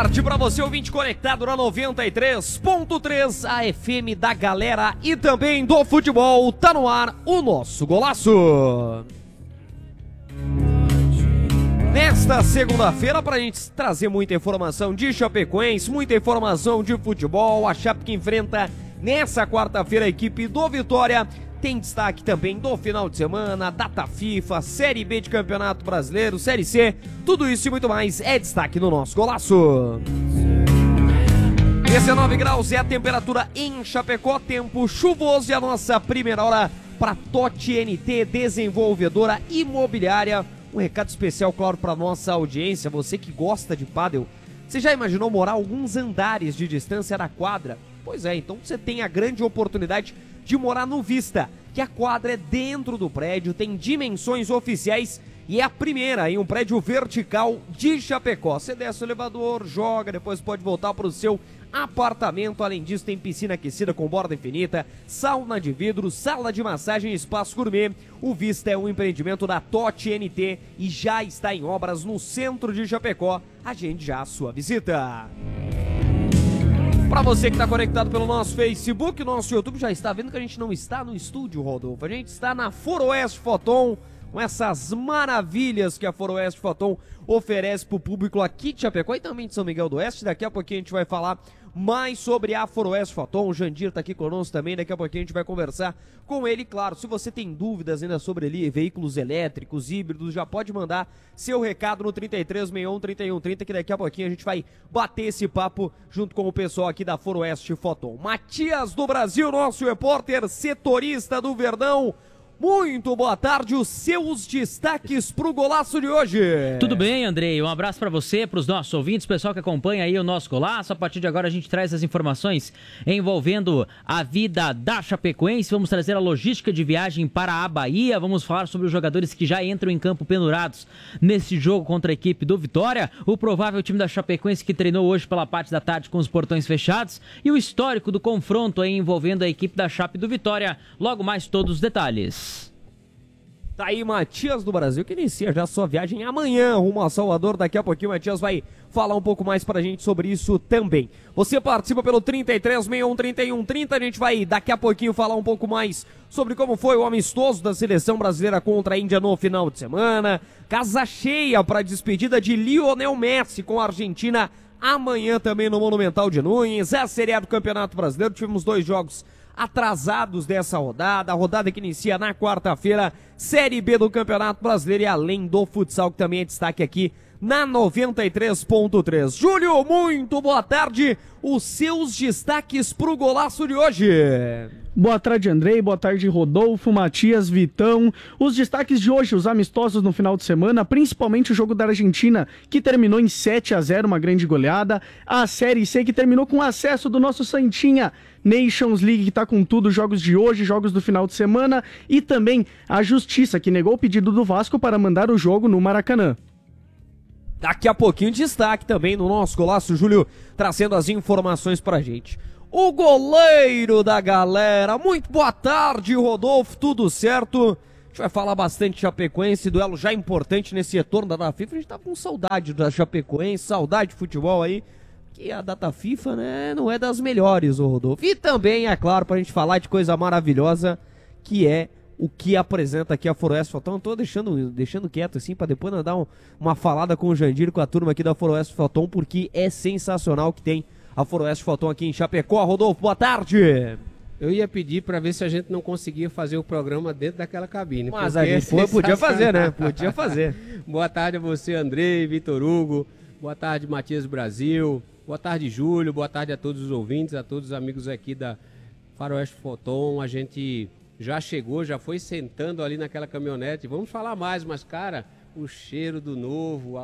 tarde para você, ouvinte conectado na 93.3, a FM da galera e também do futebol. Tá no ar o nosso golaço. Nesta segunda-feira, pra gente trazer muita informação de Chapecoense, muita informação de futebol, a Chape que enfrenta nessa quarta-feira a equipe do Vitória. Tem destaque também do final de semana, data FIFA, Série B de Campeonato Brasileiro, Série C, tudo isso e muito mais é destaque no nosso golaço. 19 graus é a temperatura em Chapecó, tempo chuvoso e a nossa primeira hora para TOT NT, desenvolvedora imobiliária. Um recado especial, claro, para nossa audiência, você que gosta de pádel. Você já imaginou morar alguns andares de distância da quadra? Pois é, então você tem a grande oportunidade de morar no Vista, que a quadra é dentro do prédio, tem dimensões oficiais e é a primeira em um prédio vertical de Chapecó. Você desce o elevador, joga, depois pode voltar para o seu apartamento. Além disso, tem piscina aquecida com borda infinita, sauna de vidro, sala de massagem e espaço gourmet. O Vista é um empreendimento da TOT NT e já está em obras no centro de Chapecó. Agende já a sua visita. Para você que está conectado pelo nosso Facebook, nosso YouTube, já está vendo que a gente não está no estúdio, Rodolfo. A gente está na Foroeste Photon, com essas maravilhas que a Foroeste Photon oferece para o público aqui de Chapecó e também de São Miguel do Oeste. Daqui a pouquinho a gente vai falar mais sobre a Foroeste Photon. O Jandir está aqui conosco também, daqui a pouquinho a gente vai conversar com ele. Claro, se você tem dúvidas ainda sobre veículos elétricos, híbridos, já pode mandar seu recado no 3361-3130, que daqui a pouquinho a gente vai bater esse papo junto com o pessoal aqui da Foroeste Photon. Matias do Brasil, nosso repórter setorista do Verdão. Muito boa tarde, os seus destaques pro golaço de hoje. Tudo bem, Andrei? Um abraço para você, para os nossos ouvintes, pessoal que acompanha aí o nosso golaço. A partir de agora a gente traz as informações envolvendo a vida da Chapecoense. Vamos trazer a logística de viagem para a Bahia. Vamos falar sobre os jogadores que já entram em campo pendurados nesse jogo contra a equipe do Vitória. O provável time da Chapecoense que treinou hoje pela parte da tarde com os portões fechados. E o histórico do confronto aí envolvendo a equipe da Chape do Vitória. Logo mais todos os detalhes. Tá aí Matias do Brasil, que inicia já sua viagem amanhã rumo a Salvador. Daqui a pouquinho o Matias vai falar um pouco mais pra gente sobre isso também. Você participa pelo 3361-3130, a gente vai daqui a pouquinho falar um pouco mais sobre como foi o amistoso da seleção brasileira contra a Índia no final de semana. Casa cheia para despedida de Lionel Messi com a Argentina amanhã também no Monumental de Nunes. É a Série A do Campeonato Brasileiro, tivemos 2 jogos atrasados dessa rodada, a rodada que inicia na quarta-feira, Série B do Campeonato Brasileiro e além do futsal, que também é destaque aqui na 93.3. Júlio, muito boa tarde, os seus destaques pro golaço de hoje. Boa tarde, Andrei, boa tarde, Rodolfo, Matias, Vitão. Os destaques de hoje, os amistosos no final de semana, principalmente o jogo da Argentina, que terminou em 7-0, uma grande goleada. A Série C, que terminou com acesso do nosso Santinha. Nations League, que tá com tudo, jogos de hoje, jogos do final de semana. E também a Justiça, que negou o pedido do Vasco para mandar o jogo no Maracanã. Daqui a pouquinho destaque também no nosso golaço, Júlio, trazendo as informações pra gente. O goleiro da galera, muito boa tarde, Rodolfo, tudo certo? A gente vai falar bastante de Chapecoense, duelo já importante nesse retorno da data FIFA. A gente tá com saudade da Chapecoense, saudade de futebol aí, que a data FIFA, né, não é das melhores, o Rodolfo. E também, é claro, pra gente falar de coisa maravilhosa, que é o que apresenta aqui a Foroeste Photon. Tô deixando quieto assim, pra depois dar uma falada com o Jandir, com a turma aqui da Foroeste Photon, porque é sensacional o que tem a Foroeste Photon aqui em Chapecó. Rodolfo, boa tarde. Eu ia pedir para ver se a gente não conseguia fazer o programa dentro daquela cabine. Mas a gente podia fazer, né? Podia fazer. Boa tarde a você, Andrei, Vitor Hugo. Boa tarde, Matias Brasil. Boa tarde, Júlio. Boa tarde a todos os ouvintes, a todos os amigos aqui da Foroeste Photon. A gente já chegou, já foi sentando ali naquela caminhonete. Vamos falar mais, mas, cara, o cheiro do novo,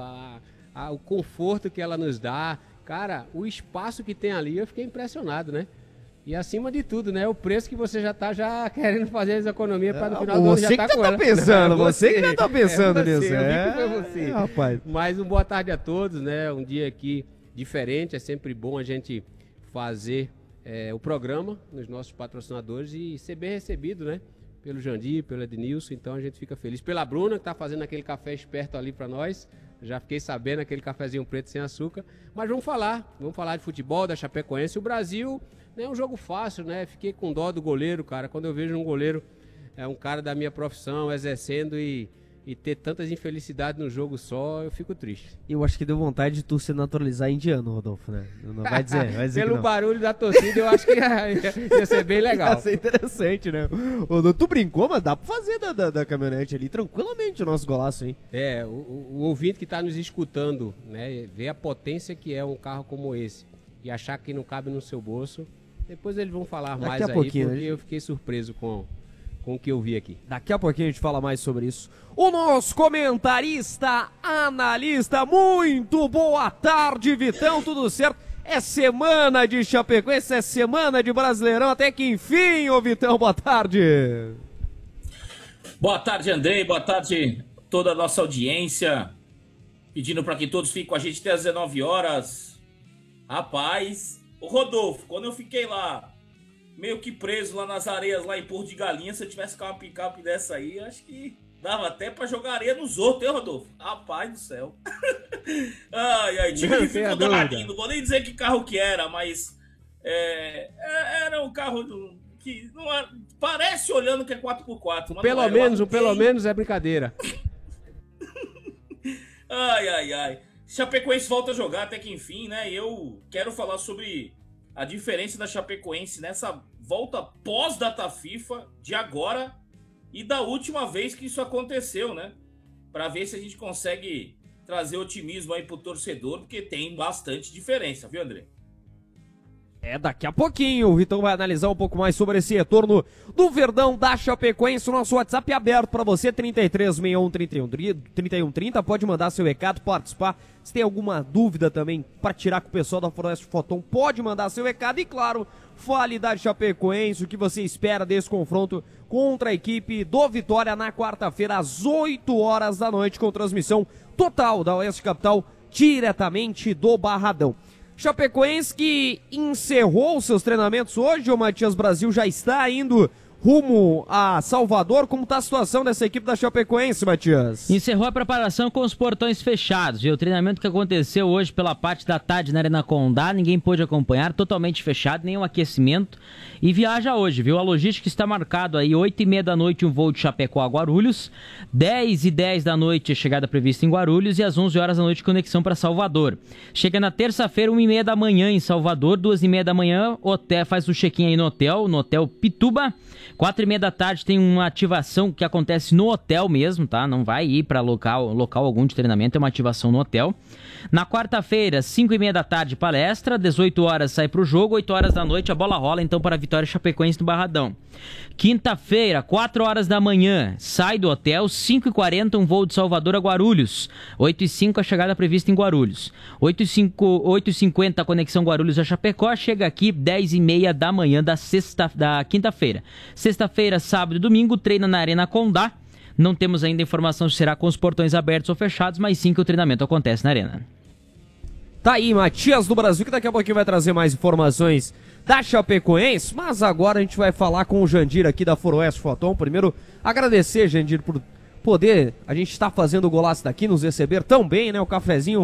o conforto que ela nos dá. Cara, o espaço que tem ali, eu fiquei impressionado, né? E acima de tudo, né? O preço que você já tá querendo fazer as economias para no final do ano já tá com ela. Você que já tá pensando nisso. Eu vi que foi você. Rapaz. Mas boa tarde a todos, né? Um dia aqui diferente, é sempre bom a gente fazer o programa nos nossos patrocinadores e ser bem recebido, né? Pelo Jandir, pelo Ednilson, então a gente fica feliz. Pela Bruna, que tá fazendo aquele café esperto ali para nós, Já fiquei sabendo, aquele cafezinho preto sem açúcar. Mas vamos falar de futebol, da Chapecoense. O Brasil não é um jogo fácil, né? Fiquei com dó do goleiro, cara. Quando eu vejo um goleiro, um cara da minha profissão, exercendo e ter tantas infelicidades no jogo só, eu fico triste. Eu acho que deu vontade de tu se naturalizar indiano, Rodolfo, né? Não vai dizer, Pelo que não. barulho da torcida, eu acho que ia ser bem legal. Ia ser interessante, né? Rodolfo, tu brincou, mas dá pra fazer da caminhonete ali tranquilamente o nosso golaço, hein? O ouvinte que tá nos escutando, né, ver a potência que é um carro como esse e achar que não cabe no seu bolso, depois eles vão falar mais aí, porque eu fiquei surpreso com o que eu vi aqui. Daqui a pouquinho a gente fala mais sobre isso. O nosso comentarista, analista, muito boa tarde, Vitão, tudo certo? É semana de Chapecoense, é semana de Brasileirão, até que enfim, ô Vitão, boa tarde. Boa tarde, Andrei, boa tarde toda a nossa audiência, pedindo para que todos fiquem com a gente até às 19 horas. Rapaz, o Rodolfo, quando eu fiquei lá, meio que preso lá nas areias, lá em Porto de Galinha, se eu tivesse com uma picape dessa aí, acho que dava até pra jogar areia nos outros, hein, Rodolfo? Rapaz do céu. Ai, tive dificuldade, não vou nem dizer que carro que era, mas era um carro que não era, parece olhando que é 4x4. Mas pelo menos é brincadeira. Ai. Chapecoense volta a jogar até que enfim, né? E eu quero falar sobre a diferença da Chapecoense nessa volta pós-data FIFA de agora e da última vez que isso aconteceu, né? Para ver se a gente consegue trazer otimismo aí pro torcedor, porque tem bastante diferença, viu, André? Daqui a pouquinho o Vitão vai analisar um pouco mais sobre esse retorno do Verdão da Chapecoense. O nosso WhatsApp é aberto para você, 33613130. Pode mandar seu recado, participar. Se tem alguma dúvida também para tirar com o pessoal da Faroeste Foton, pode mandar seu recado. E claro, fale da Chapecoense, o que você espera desse confronto contra a equipe do Vitória na quarta-feira às 8 horas da noite, com transmissão total da Oeste Capital, diretamente do Barradão. Chapecoense que encerrou seus treinamentos hoje, o Matias Brasil já está indo rumo a Salvador. Como está a situação dessa equipe da Chapecoense, Matias? Encerrou a preparação com os portões fechados. E o treinamento que aconteceu hoje pela parte da tarde na Arena Condá, ninguém pôde acompanhar, totalmente fechado, nenhum aquecimento. E viaja hoje, viu? A logística está marcado aí, 8h30 da noite, um voo de Chapecó a Guarulhos, 10h10 da noite, chegada prevista em Guarulhos, e às 11 horas da noite, conexão para Salvador. Chega na terça-feira, 1h30 da manhã em Salvador, 2h30 da manhã, hotel, faz o check-in aí no Hotel Pituba. 4h30 da tarde tem uma ativação que acontece no hotel mesmo, tá? Não vai ir para local algum de treinamento, é uma ativação no hotel. Na quarta-feira, 5h30 da tarde, palestra, 18 horas sai pro jogo, 8 horas da noite a bola rola então para a Vitória Chapecoense no Barradão. Quinta-feira, 4 horas da manhã, sai do hotel, 5h40 um voo de Salvador a Guarulhos, 8h05 a chegada prevista em Guarulhos, 8h50 a conexão Guarulhos a Chapecó, chega aqui 10h30 da manhã da quinta-feira. Sexta-feira, sábado e domingo, treina na Arena Condá. Não temos ainda informação se será com os portões abertos ou fechados, mas sim que o treinamento acontece na Arena. Tá aí, Matias do Brasil, que daqui a pouquinho vai trazer mais informações da Chapecoense, mas agora a gente vai falar com o Jandir aqui da Faroeste Foton. Primeiro, agradecer, Jandir, por poder, a gente está fazendo o golaço daqui, nos receber tão bem, né, o cafezinho